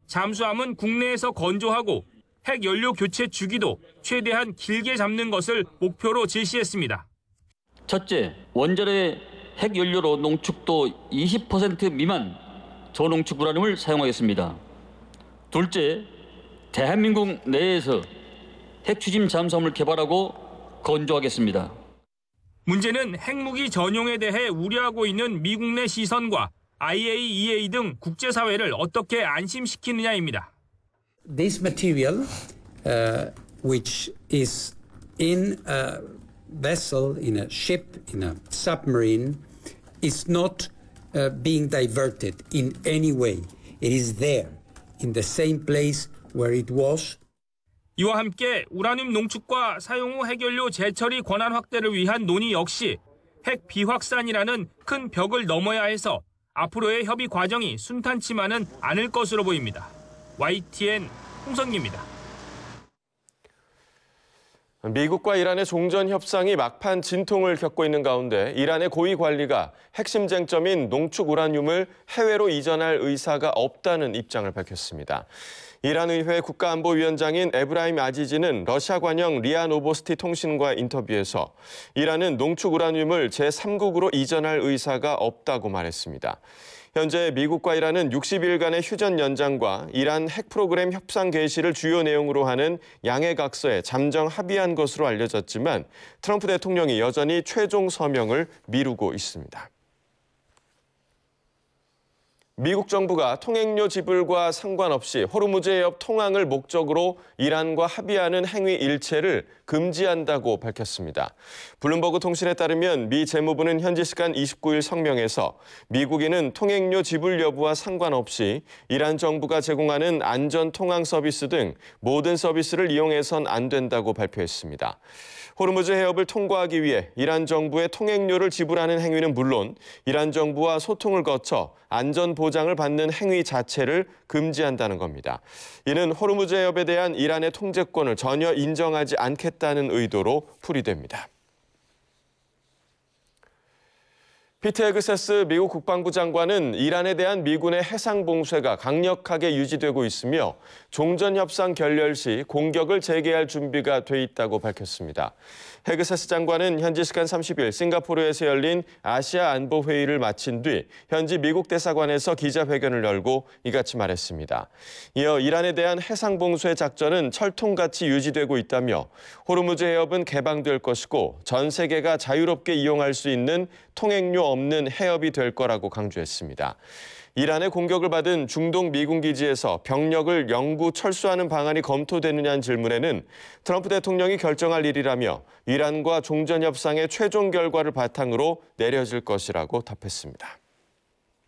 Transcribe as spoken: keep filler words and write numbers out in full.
잠수함은 국내에서 건조하고 핵 연료 교체 주기도 최대한 길게 잡는 것을 목표로 제시했습니다. 첫째, 원전의 핵 연료로 농축도 이십 퍼센트 미만 저농축 우라늄을 사용하겠습니다. 둘째, 대한민국 내에서 핵 추진 잠수함을 개발하고 건조하겠습니다. 문제는 핵무기 전용에 대해 우려하고 있는 미국 내 시선과 아이에이이에이 등 국제사회를 어떻게 안심시키느냐입니다. This material, uh, which is in a vessel, in a ship, in a submarine, is not uh, being diverted in any way. It is there, in the same place where it was. 이와 함께 우라늄 농축과 사용 후 핵연료 재처리 권한 확대를 위한 논의 역시 핵 비확산이라는 큰 벽을 넘어야 해서 앞으로의 협의 과정이 순탄치만은 않을 것으로 보입니다. 와이티엔 홍성기입니다. 미국과 이란의 종전 협상이 막판 진통을 겪고 있는 가운데 이란의 고위 관리가 핵심 쟁점인 농축 우라늄을 해외로 이전할 의사가 없다는 입장을 밝혔습니다. 이란 의회 국가안보위원장인 에브라임 아지지는 러시아 관영 리아 노보스티 통신과 인터뷰에서 이란은 농축 우라늄을 제삼국으로 이전할 의사가 없다고 말했습니다. 현재 미국과 이란은 육십 일간의 휴전 연장과 이란 핵 프로그램 협상 개시를 주요 내용으로 하는 양해각서에 잠정 합의한 것으로 알려졌지만 트럼프 대통령이 여전히 최종 서명을 미루고 있습니다. 미국 정부가 통행료 지불과 상관없이 호르무즈 해협 통항을 목적으로 이란과 합의하는 행위 일체를 금지한다고 밝혔습니다. 블룸버그 통신에 따르면 미 재무부는 현지 시간 이십구 일 성명에서 미국인은 통행료 지불 여부와 상관없이 이란 정부가 제공하는 안전 통항 서비스 등 모든 서비스를 이용해선 안 된다고 발표했습니다. 호르무즈 해협을 통과하기 위해 이란 정부의 통행료를 지불하는 행위는 물론 이란 정부와 소통을 거쳐 안전 보장을 받는 행위 자체를 금지한다는 겁니다. 이는 호르무즈 해협에 대한 이란의 통제권을 전혀 인정하지 않겠다는 의도로 풀이됩니다. 피트 헤그세스 미국 국방부 장관은 이란에 대한 미군의 해상 봉쇄가 강력하게 유지되고 있으며 종전협상 결렬 시 공격을 재개할 준비가 돼 있다고 밝혔습니다. 헤그세스 장관은 현지 시간 삼십 일 싱가포르에서 열린 아시아 안보 회의를 마친 뒤 현지 미국 대사관에서 기자회견을 열고 이같이 말했습니다. 이어 이란에 대한 해상 봉쇄 작전은 철통같이 유지되고 있다며 호르무즈 해협은 개방될 것이고 전 세계가 자유롭게 이용할 수 있는 통행료 없는 해협이 될 거라고 강조했습니다. 이란의 공격을 받은 중동 미군 기지에서 병력을 영구 철수하는 방안이 검토되느냐는 질문에는 트럼프 대통령이 결정할 일이라며 이란과 종전협상의 최종 결과를 바탕으로 내려질 것이라고 답했습니다.